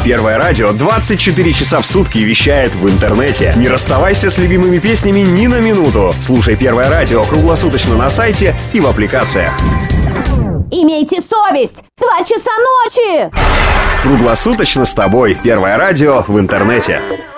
Первое радио 24 часа в сутки вещает в интернете. Не расставайся с любимыми песнями ни на минуту. Слушай Первое радио круглосуточно на сайте и в аппликациях. Имейте совесть! 2 часа ночи! Круглосуточно с тобой. Первое радио в интернете.